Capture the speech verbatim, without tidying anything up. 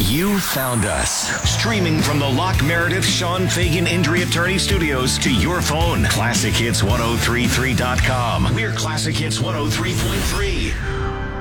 You found us. Streaming from the Locke Meredith Sean Fagan Injury Attorney Studios to your phone. Classic Hits ten thirty-three dot com. We're Classic Hits one oh three point three.